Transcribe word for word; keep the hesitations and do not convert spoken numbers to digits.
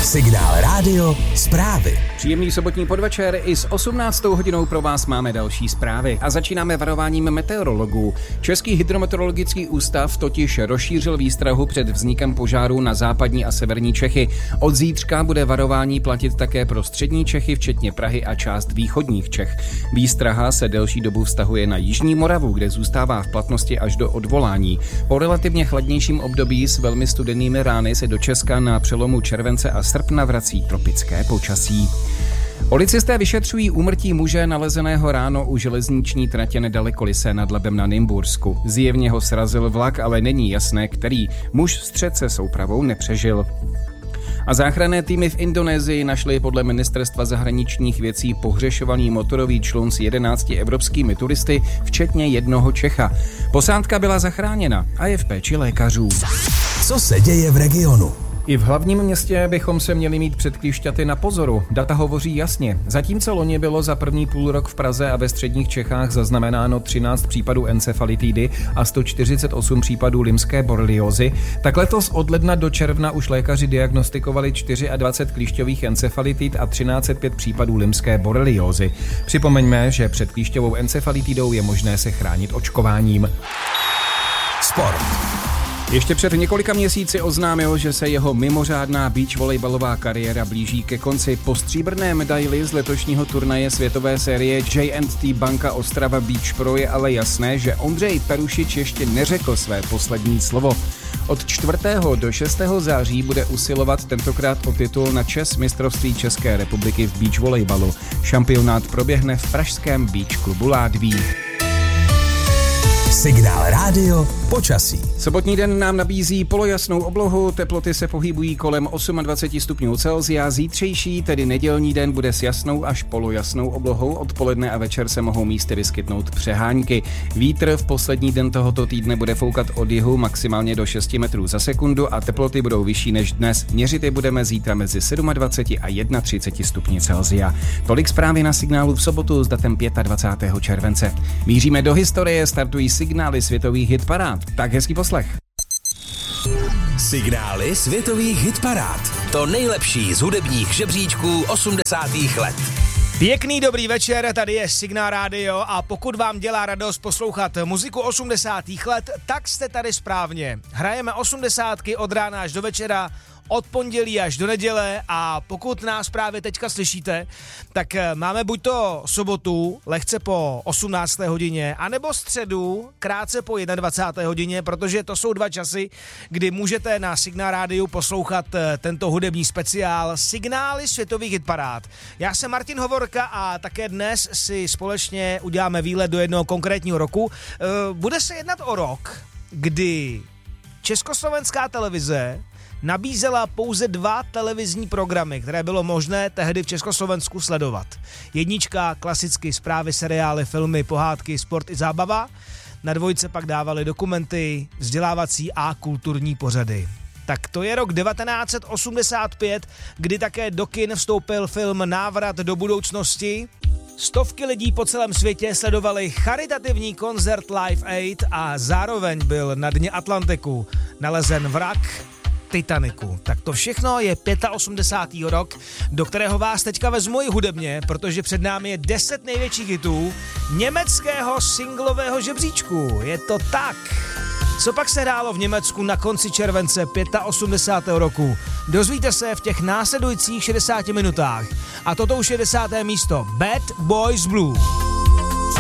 Signál Rádio zprávy. Příjemný sobotní podvečer, i s osmnáctou hodinou pro vás máme další zprávy a začínáme varováním meteorologů. Český hydrometeorologický ústav totiž rozšířil výstrahu před vznikem požáru na západní a severní Čechy. Od zítřka bude varování platit také pro střední Čechy, včetně Prahy a část východních Čech. Výstraha se delší dobu vztahuje na jižní Moravu, kde zůstává v platnosti až do odvolání. Po relativně chladnějším období s velmi studenými rány se do Česka na přelomu července a srpna vrací tropické počasí. Policisté vyšetřují úmrtí muže nalezeného ráno u železniční tratě nedaleko Lysé nad Labem na Nymbursku. Zjevně ho srazil vlak, ale není jasné, který. Muž střet se soupravou nepřežil. A záchranné týmy v Indonésii našly podle ministerstva zahraničních věcí pohřešovaný motorový člun s jedenácti evropskými turisty, včetně jednoho Čecha. Posádka byla zachráněna a je v péči lékařů. Co se děje v regionu? I v hlavním městě bychom se měli mít před klíšťaty na pozoru. Data hovoří jasně. Zatímco loni bylo za první půlrok v Praze a ve středních Čechách zaznamenáno třináct případů encefalitidy a sto čtyřicet osm případů lymské boreliózy, tak letos od ledna do června už lékaři diagnostikovali dvacet čtyři klíšťových encefalitid a třináct set pět případů lymské boreliózy. Připomeňme, že před klíšťovou encefalitidou je možné se chránit očkováním. Sport. Ještě před několika měsíci oznámil, že se jeho mimořádná beach volejbalová kariéra blíží ke konci. Po stříbrné medaili z letošního turnaje světové série J and T Banka Ostrava Beach Pro je ale jasné, že Ondřej Perušič ještě neřekl své poslední slovo. Od čtvrtého do šestého září bude usilovat tentokrát o titul na čest mistrovství České republiky v beach volejbalu. Šampionát proběhne v pražském beach klubu Ládví. Signál Rádio počasí. Sobotní den nám nabízí polojasnou oblohu, teploty se pohybují kolem dvacet osm stupňů Celsia, zítřejší, tedy nedělní den, bude s jasnou až polojasnou oblohou, odpoledne a večer se mohou místy vyskytnout přehánky. Vítr v poslední den tohoto týdne bude foukat od jihu maximálně do šest metrů za sekundu a teploty budou vyšší než dnes. Měřit je budeme zítra mezi dvacet sedm a třicet jedna stupni Celsia. Tolik zprávy na Signálu v sobotu s datem dvacátého pátého července. Míříme do historie, startují signály světových hitparád. Tak hezký poslech. Signály světových hitparád. To nejlepší z hudebních žebříčků osmdesátých let. Pěkný dobrý večer, tady je Signál Rádio a pokud vám dělá radost poslouchat muziku osmdesátých let, tak jste tady správně. Hrajeme osmdesátky od rána až do večera, od pondělí až do neděle a pokud nás právě teďka slyšíte, tak máme buď to sobotu, lehce po osmnácté hodině, anebo středu, krátce po dvacáté jedné hodině, protože to jsou dva časy, kdy můžete na Signál Rádiu poslouchat tento hudební speciál Signály světových hitparád. Já jsem Martin Hovorka a také dnes si společně uděláme výlet do jednoho konkrétního roku. Bude se jednat o rok, kdy československá televize nabízela pouze dva televizní programy, které bylo možné tehdy v Československu sledovat. Jednička, klasicky zprávy, seriály, filmy, pohádky, sport i zábava. Na dvojce pak dávali dokumenty, vzdělávací a kulturní pořady. Tak to je rok devatenáct set osmdesát pět, kdy také do kin vstoupil film Návrat do budoucnosti. Stovky lidí po celém světě sledovali charitativní koncert Live Aid a zároveň byl na dně Atlantiku nalezen vrak Titaniku. Tak to všechno je osmdesátý pátý rok, do kterého vás teďka vezmu i hudebně, protože před námi je deset největších hitů německého singlového žebříčku. Je to tak. Co pak se hrálo v Německu na konci července osmdesátého pátého roku? Dozvíte se v těch následujících šedesáti minutách. A toto už je desáté místo. Bad Boys Blue.